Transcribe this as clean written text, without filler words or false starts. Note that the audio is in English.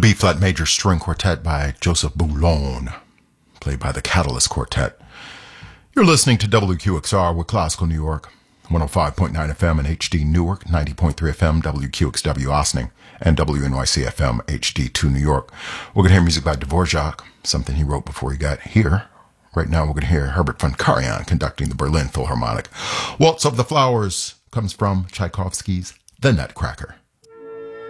B-flat major string quartet by Joseph Boulogne, played by the Catalyst Quartet. You're listening to WQXR with Classical New York, 105.9 FM in HD Newark, 90.3 FM WQXW Ossining, and WNYC FM HD2 New York. We're going to hear music by Dvorak, something he wrote before he got here. Right now we're going to hear Herbert von Karajan conducting the Berlin Philharmonic. Waltz of the Flowers comes from Tchaikovsky's The Nutcracker.